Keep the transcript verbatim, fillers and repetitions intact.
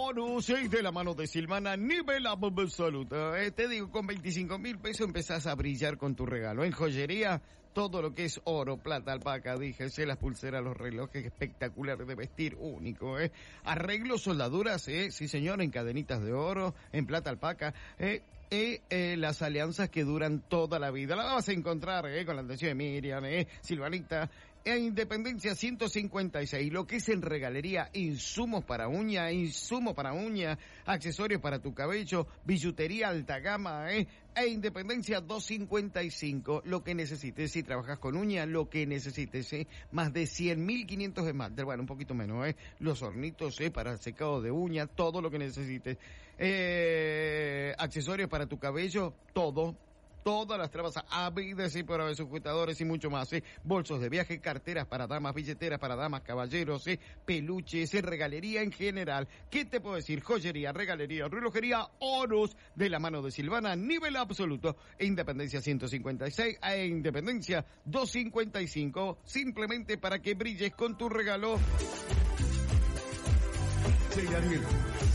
Horus, y de la mano de Silvana, nivel absoluto. Eh, te digo, con veinticinco mil pesos empezás a brillar con tu regalo. En joyería, todo lo que es oro, plata, alpaca, díjese, las pulseras, los relojes espectaculares de vestir, único, eh. Arreglos, soldaduras, eh, sí señor, en cadenitas de oro, en plata, alpaca, eh. Y eh, las alianzas que duran toda la vida. La vas a encontrar eh, con la atención de Miriam, eh, Silvanita, en Independencia ciento cincuenta y seis. Lo que es en regalería, insumos para uña, insumos para uña, accesorios para tu cabello, billutería alta gama, eh, e Independencia doscientos cincuenta y cinco. Lo que necesites, si trabajas con uña, lo que necesites, eh, más de cien mil quinientos esmaltes, bueno, un poquito menos, eh, los hornitos, eh, para el secado de uña, todo lo que necesites, eh, accesorios para tu cabello, todo. Todas las trabas habidas y por haber, sujetadores y mucho más, ¿eh? Bolsos de viaje, carteras para damas, billeteras para damas, caballeros, ¿eh? Peluches, ¿eh? Regalería en general. ¿Qué te puedo decir? Joyería, regalería, relojería, Horus, de la mano de Silvana, nivel absoluto. E Independencia ciento cincuenta y seis e Independencia doscientos cincuenta y cinco. Simplemente para que brilles con tu regalo. Sí, Daniel.